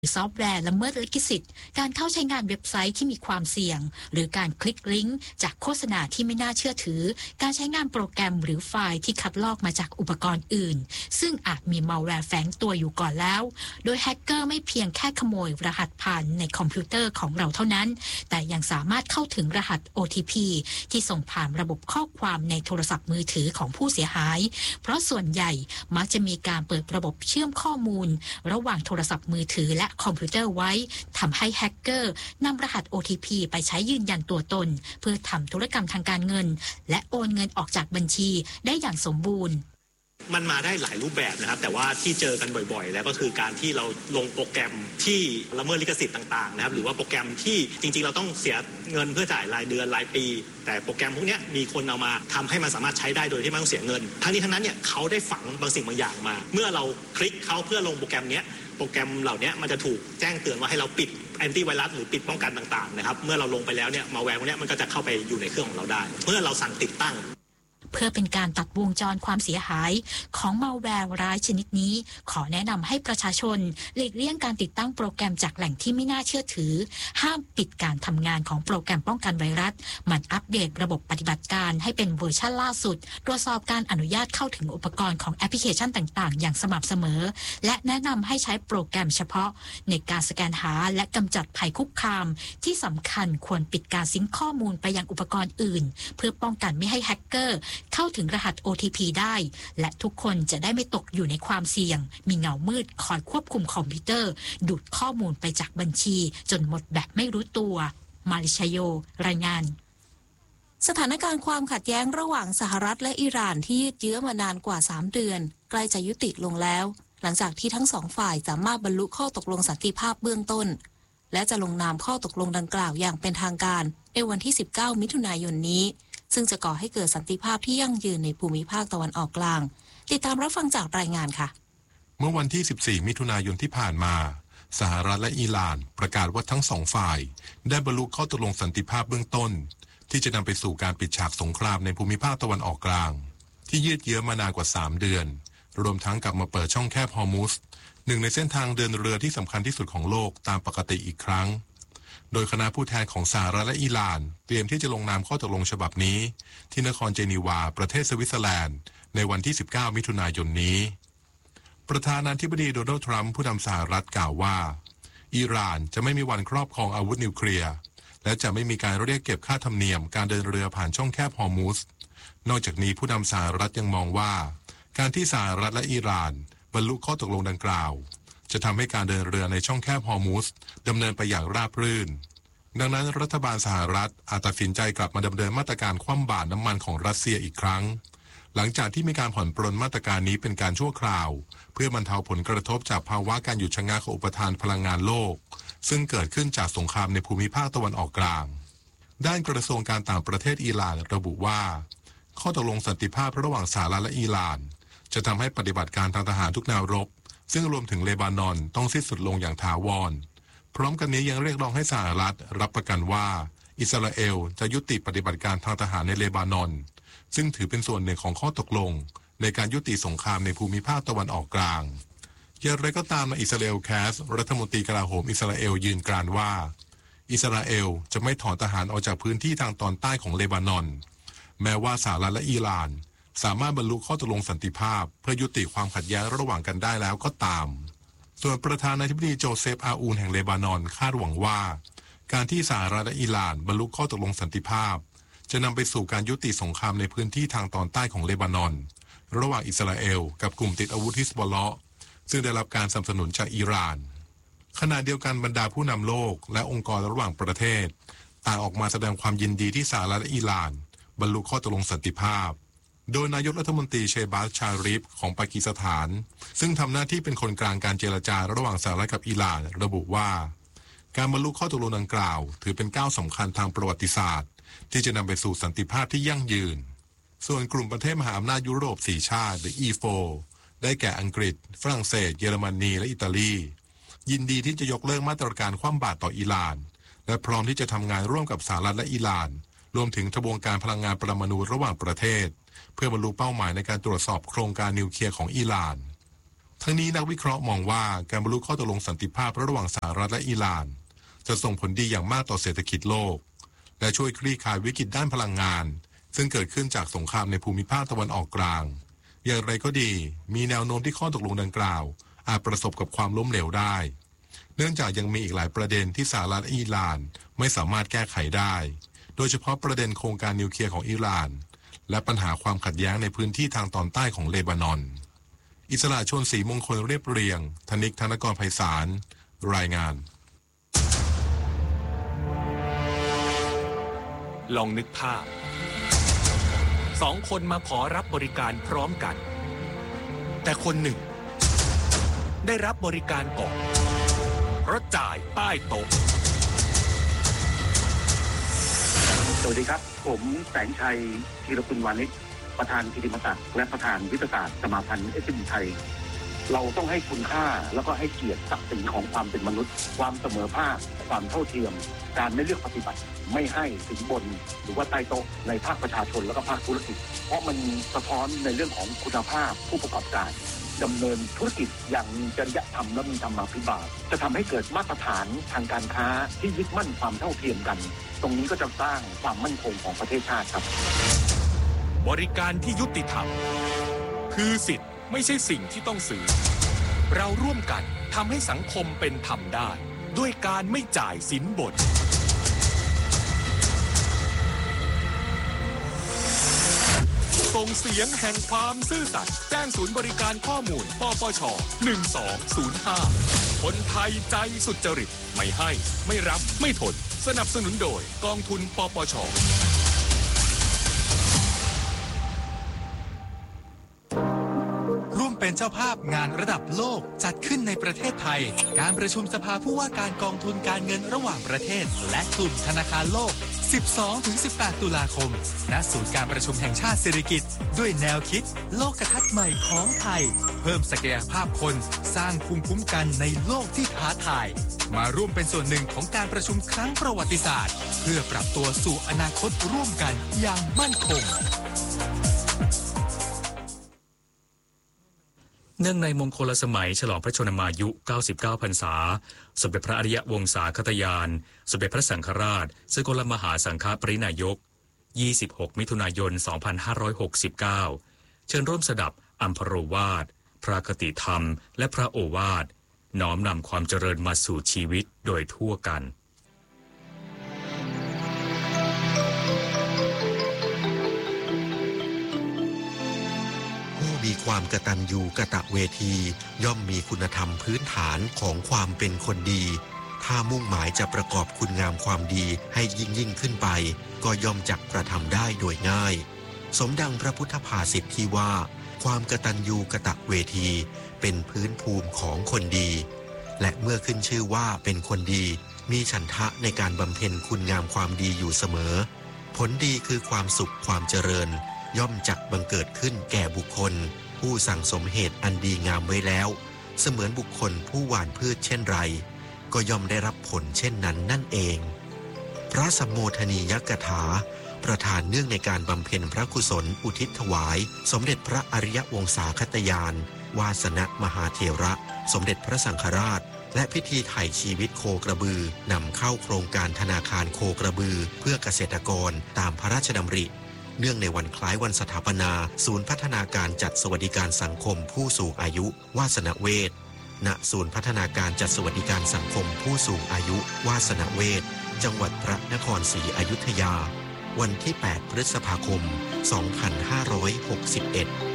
ซอฟต์แวร์ละเมิดลิขสิทธิ์การเข้าใช้งานเว็บไซต์ที่มีความเสี่ยงหรือการคลิกลิงก์จากโฆษณาที่ไม่น่าเชื่อถือการใช้งานโปรแกรมหรือไฟล์ที่คัดลอกมาจากอุปกรณ์อื่นซึ่งอาจมีมัลแวร์แฝงตัวอยู่ก่อนแล้วโดยแฮกเกอร์ไม่เพียงแค่ขโมยรหัสผ่านในคอมพิวเตอร์ของเราเท่านั้นแต่ยังสามารถเข้าถึงรหัส OTP ที่ส่งผ่านระบบข้อความในโทรศัพท์มือถือของผู้เสียหายเพราะส่วนใหญ่มักจะมีการเปิดระบบเชื่อมข้อมูลระหว่างโทรศัพท์มือถือและคอมพิวเตอร์ไว้ทำให้แฮกเกอร์นำรหัส OTP ไปใช้ยืนยันตัวตนเพื่อทำธุรกรรมทางการเงินและโอนเงินออกจากบัญชีได้อย่างสมบูรณ์มันมาได้หลายรูปแบบนะครับแต่ว่าที่เจอกันบ่อยๆแล้วก็คือการที่เราลงโปรแกรมที่ละเมิดลิขสิทธิ์ต่างๆนะครับหรือว่าโปรแกรมที่จริงๆเราต้องเสียเงินเพื่อจ่ายรายเดือนรายปีแต่โปรแกรมพวกนี้มีคนเอามาทำให้มันสามารถใช้ได้โดยที่ไม่ต้องเสียเงินทั้งนี้ทั้งนั้นเนี่ยเขาได้ฝังบางสิ่งบางอย่างมาเมื่อเราคลิกเขาเพื่อลงโปรแกรมนี้โปรแกรมเหล่านี้มันจะถูกแจ้งเตือนว่าให้เราปิดแอนตี้ไวรัสหรือปิดป้องกันต่างๆนะครับเมื่อเราลงไปแล้วเนี่ยมาแวร์พวกนี้มันก็จะเข้าไปอยู่ในเครื่องของเราได้เมื่อเราสั่งติดตั้งเพื่อเป็นการตัดวงจรความเสียหายของมัลแวร์ร้ายชนิดนี้ขอแนะนำให้ประชาชนหลีกเลี่ยงการติดตั้งโปรแกรมจากแหล่งที่ไม่น่าเชื่อถือห้ามปิดการทำงานของโปรแกรมป้องกันไวรัสหมั่นอัปเดตระบบปฏิบัติการให้เป็นเวอร์ชันล่าสุดตรวจสอบการอนุญาตเข้าถึงอุปกรณ์ของแอปพลิเคชันต่างๆอย่างสม่ำเสมอและแนะนำให้ใช้โปรแกรมเฉพาะในการสแกนหาและกำจัดภัยคุกคามที่สำคัญควรปิดการซิงค์ข้อมูลไปยังอุปกรณ์อื่นเพื่อป้องกันไม่ให้แฮกเกอร์เข้าถึงรหัส OTP ได้และทุกคนจะได้ไม่ตกอยู่ในความเสี่ยงมีเงามืดคอยควบคุมคอมพิวเตอร์ดูดข้อมูลไปจากบัญชีจนหมดแบบไม่รู้ตัวมาริชโยรายงานสถานการณ์ความขัดแย้งระหว่างสหรัฐและอิหร่านที่ยืดเยื้อมานานกว่า3 เดือนใกล้จะยุติลงแล้วหลังจากที่ทั้งสองฝ่ายสามารถบรรลุข้อตกลงสันติภาพเบื้องต้นและจะลงนามข้อตกลงดังกล่าวอย่างเป็นทางการในวันที่19 มิถุนายนนี้ซึ่งจะก่อให้เกิดสันติภาพที่ยั่งยืนในภูมิภาคตะวันออกกลางติดตามรับฟังจากรายงานค่ะเมื่อวันที่14 มิถุนายนที่ผ่านมาสหรัฐและอิหร่านประกาศว่าทั้งสองฝ่ายได้บรรลุข้อตกลงสันติภาพเบื้องต้นที่จะนำไปสู่การปิดฉากสงครามในภูมิภาคตะวันออกกลางที่ยืดเยื้อมานานกว่า3 เดือนรวมทั้งกลับมาเปิดช่องแคบฮอร์มุสหนึ่งในเส้นทางเดินเรือที่สำคัญที่สุดของโลกตามปกติอีกครั้งโดยคณะผู้แทนของสหรัฐและอิหร่านเตรียมที่จะลงนามข้อตกลงฉบับนี้ที่นครเจนีวาประเทศสวิตเซอร์แลนด์ในวันที่19 มิถุนายนนี้ประธานาธิบดีโดนัลด์ทรัมป์ผู้นำสหรัฐกล่าวว่าอิหร่านจะไม่มีวันครอบครองอาวุธนิวเคลียร์และจะไม่มีการเรียกเก็บค่าธรรมเนียมการเดินเรือผ่านช่องแคบฮอร์มุสนอกจากนี้ผู้นำสหรัฐยังมองว่าการที่สหรัฐและอิหร่านบรรลุข้อตกลงดังกล่าวจะทำให้การเดินเรือในช่องแคบฮอร์มุสดำเนินไปอย่างราบรื่นดังนั้นรัฐบาลสหรัฐอาจตัดสินใจกลับมาดำเนินมาตรการคว่ำบาตรน้ำมันของรัสเซียอีกครั้งหลังจากที่มีการผ่อนปรนมาตรการนี้เป็นการชั่วคราวเพื่อบรรเทาผลกระทบจากภาวะการหยุดชะงักของอุปทานพลังงานโลกซึ่งเกิดขึ้นจากสงครามในภูมิภาคตะวันออกกลางด้านกระทรวงการต่างประเทศอิหร่านระบุว่าข้อตกลงสันติภาพระหว่างสหรัฐและอิหร่านจะทำให้ปฏิบัติการทางทหารทุกแนวรบซึ่งรวมถึงเลบานอนต้องสิ้นสุดลงอย่างถาวรพร้อมกันนี้ยังเรียกร้องให้สหรัฐรับประกันว่าอิสราเอลจะยุติปฏิบัติการทางทหารในเลบานอนซึ่งถือเป็นส่วนหนึ่งของข้อตกลงในการยุติสงครามในภูมิภาคตะวันออกกลางอย่างไรก็ตามนายอิสราเอลแคสรัฐมนตรีกลาโหมอิสราเอลยืนกรานว่าอิสราเอลจะไม่ถอนทหารออกจากพื้นที่ทางตอนใต้ของเลบานอนแม้ว่าสหรัฐและอิหร่านสามารถบรรลุข้อตกลงสันติภาพเพื่อยุติความขัดแย้งระหว่างกันได้แล้วก็ตามส่วนประธานาธิบดีโจเซฟอาอูนแห่งเลบานอนคาดหวังว่าการที่สหรัฐและอิหร่านบรรลุข้อตกลงสันติภาพจะนำไปสู่การยุติสงครามในพื้นที่ทางตอนใต้ของเลบานอนระหว่างอิสราเอลกับกลุ่มติดอาวุธฮิซบอลเลาะห์ซึ่งได้รับการสนับสนุนจากอิหร่านขณะเดียวกันบรรดาผู้นำโลกและองค์กรระหว่างประเทศต่างออกมาแสดงความยินดีที่สหรัฐและอิหร่านบรรลุข้อตกลงสันติภาพโดยนายกรัฐมนตรีเชบาสชาริฟของปากีสถานซึ่งทำหน้าที่เป็นคนกลางการเจรจาระหว่างสหรัฐกับอิหร่านระบุว่าการบรรลุข้อตกลงดังกล่าวถือเป็นก้าวสำคัญทางประวัติศาสตร์ที่จะนำไปสู่สันติภาพที่ยั่งยืนส่วนกลุ่มประเทศมหาอำนาจยุโรป4ชาติหรือ E4 ได้แก่อังกฤษฝรั่งเศสเยอรมนีและอิตาลียินดีที่จะยกเลิกมาตรการคว่ำบาตรต่ออิหร่านและพร้อมที่จะทำงานร่วมกับสหรัฐและอิหร่านรวมถึงทบวงการพลังงานปรมาณูระหว่างประเทศเพื่อบรรลุเป้าหมายในการตรวจสอบโครงการนิวเคลียร์ของอิหร่านทั้งนี้นักวิเคราะห์มองว่าการบรรลุข้อตกลงสันติภาพระหว่างสหรัฐและอิหร่านจะส่งผลดีอย่างมากต่อเศรษฐกิจโลกและช่วยคลี่คลายวิกฤตด้านพลังงานซึ่งเกิดขึ้นจากสงครามในภูมิภาคตะวันออกกลางอย่างไรก็ดีมีแนวโน้มที่ข้อตกลงดังกล่าวอาจประสบกับความล้มเหลวได้เนื่องจากยังมีอีกหลายประเด็นที่สหรัฐและอิหร่านไม่สามารถแก้ไขได้โดยเฉพาะประเด็นโครงการนิวเคลียร์ของอิหร่านและปัญหาความขัดแย้งในพื้นที่ทางตอนใต้ของเลบานอนอิสระชนศรีมงคลเรียบเรียงธนิกธนกรไพศาลรายงานลองนึกภาพ2 คนมาขอรับบริการพร้อมกันแต่คนหนึ่งได้รับบริการก่อนเพราะจ่ายใต้โต๊ะสวัสดีครับผมแสงชัยธีรกุลวานิชประธานกิตติมศักดิ์และประธานวิทยาศาสตร์สมาพันธ์SMEไทยเราต้องให้คุณค่าแล้วก็ให้เกียรติศักดิ์ศรีของความเป็นมนุษย์ความเสมอภาคความเท่าเทียมการไม่เลือกปฏิบัติไม่ให้สินบนหรือว่าใต้โต๊ะในภาคประชาชนและก็ภาคธุรกิจเพราะมันสะท้อนในเรื่องของคุณภาพผู้ประกอบการดำเนินธุรกิจอย่างมีจริยธรรมและมีธรรมาภิบาลจะทำให้เกิดมาตรฐานทางการค้าที่ยึดมั่นความเท่าเทียมกันตรงนี้ก็จะสร้างความมั่นคงของประเทศชาติครับบริการที่ยุติธรรมคือสิทธิ์ไม่ใช่สิ่งที่ต้องซื้อเราร่วมกันทำให้สังคมเป็นธรรมได้ด้วยการไม่จ่ายสินบนส่งเสียงแห่งความซื่อสัตย์แจ้งศูนย์บริการข้อมูลปปช1205คนไทยใจสุจริตไม่ให้ไม่รับไม่ทนสนับสนุนโดยกองทุนปปชร่วมเป็นเจ้าภาพงานระดับโลกจัดขึ้นในประเทศไทยการประชุมสภาผู้ว่าการกองทุนการเงินระหว่างประเทศและกลุ่มธนาคารโลก 12-18 ตุลาคมณศูนย์การประชุมแห่งชาติสิริกิติ์ด้วยแนวคิดโลกทัศน์ใหม่ของไทยเพิ่มศักยภาพคนสร้างภูมิคุ้มกันในโลกที่ท้าทายมาร่วมเป็นส่วนหนึ่งของการประชุมครั้งประวัติศาสตร์เพื่อปรับตัวสู่อนาคตร่วมกันอย่างมั่นคงเนื่องในมงคลสมัยฉลองพระชนมายุ99พรรษาสมเด็จพระอริยวงศาคตยานสมเด็จพระสังฆราชสกลมหาสังฆปรินายก26มิถุนายน2569เชิญร่วมสดับอัมพโรวาทพระคติธรรมและพระโอวาทน้อมนำความเจริญมาสู่ชีวิตโดยทั่วกันมีความกตัญญูกตเวทีย่อมมีคุณธรรมพื้นฐานของความเป็นคนดีถ้ามุ่งหมายจะประกอบคุณงามความดีให้ยิ่งขึ้นไปก็ย่อมจักกระทำได้โดยง่ายสมดังพระพุทธภาษิตที่ว่าความกตัญญูกตเวทีเป็นพื้นภูมิของคนดีและเมื่อขึ้นชื่อว่าเป็นคนดีมีฉันทะในการบำเพ็ญคุณงามความดีอยู่เสมอผลดีคือความสุขความเจริญย่อมจักบังเกิดขึ้นแก่บุคคลผู้สั่งสมเหตุอันดีงามไว้แล้วเสมือนบุคคลผู้หว่านพืชเช่นไรก็ย่อมได้รับผลเช่นนั้นนั่นเองพระสัมโมทนียกถาประธานเนื่องในการบำเพ็ญพระกุศลอุทิศถวายสมเด็จพระอริยวงศาคตยานวาสนมหาเถระสมเด็จพระสังฆราชและพิธีไถ่ชีวิตโคกระบือนำเข้าโครงการธนาคารโคกระบือเพื่อเกษตรกรตามพระราชดำริเนื่องในวันคล้ายวันสถาปนาศูนย์พัฒนาการจัดสวัสดิการสังคมผู้สูงอายุวาสนเวชณศูนย์พัฒนาการจัดสวัสดิการสังคมผู้สูงอายุวาสนเวชจังหวัดพระนครศรีอยุธยาวันที่ 8 พฤษภาคม 2561